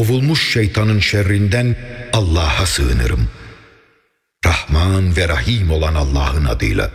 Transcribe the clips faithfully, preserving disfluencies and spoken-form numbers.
kovulmuş şeytanın şerrinden Allah'a sığınırım. Rahman ve Rahim olan Allah'ın adıyla.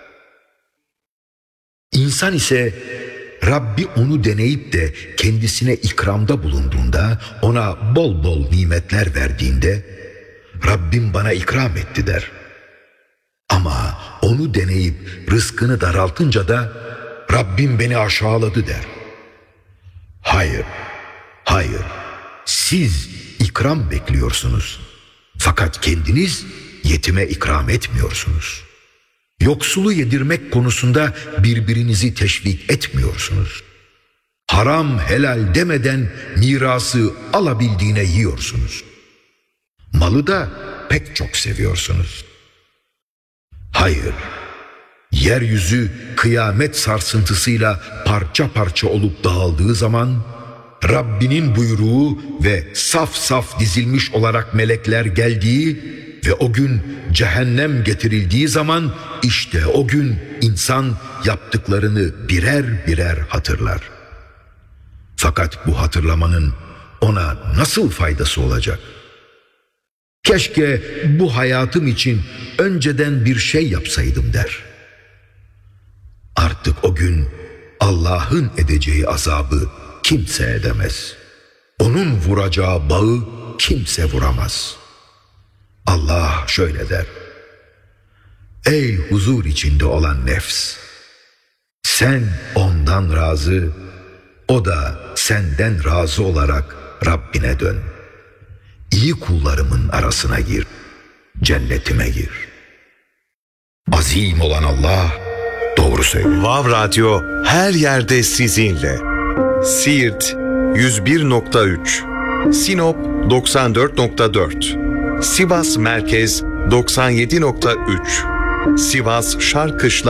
İnsan ise Rabbi onu deneyip de kendisine ikramda bulunduğunda, ona bol bol nimetler verdiğinde, Rabbim bana ikram etti der. Ama onu deneyip rızkını daraltınca da Rabbim beni aşağıladı der. Hayır, hayır, siz ikram bekliyorsunuz. Fakat kendiniz yetime ikram etmiyorsunuz. Yoksulu yedirmek konusunda birbirinizi teşvik etmiyorsunuz. Haram helal demeden mirası alabildiğine yiyorsunuz. Malı da pek çok seviyorsunuz. Hayır, yeryüzü kıyamet sarsıntısıyla parça parça olup dağıldığı zaman, Rabbinin buyruğu ve saf saf dizilmiş olarak melekler geldiği ve o gün cehennem getirildiği zaman, işte o gün insan yaptıklarını birer birer hatırlar. Fakat bu hatırlamanın ona nasıl faydası olacak? Keşke bu hayatım için önceden bir şey yapsaydım der. Artık o gün Allah'ın edeceği azabı kimse edemez. Onun vuracağı bağı kimse vuramaz. Allah şöyle der: ey huzur içinde olan nefs! Sen ondan razı, o da senden razı olarak Rabbine dön. İyi kullarımın arasına gir, cennetime gir. Azim olan Allah doğru söylüyor. Vav Radyo her yerde sizinle. Siirt yüz bir nokta üç, Sinop doksan dört nokta dört, Sivas Merkez doksan yedi nokta üç, Sivas Şarkışla